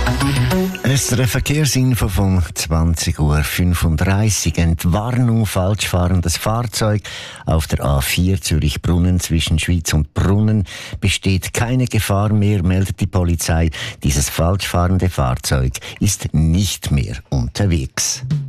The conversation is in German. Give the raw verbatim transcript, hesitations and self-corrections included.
Es ist eine Verkehrsinfo von zwanzig Uhr fünfunddreißig. Entwarnung, falsch fahrendes Fahrzeug auf der A vier Zürich-Brunnen zwischen Schwyz und Brunnen. Besteht keine Gefahr mehr, meldet die Polizei. Dieses falsch fahrende Fahrzeug ist nicht mehr unterwegs.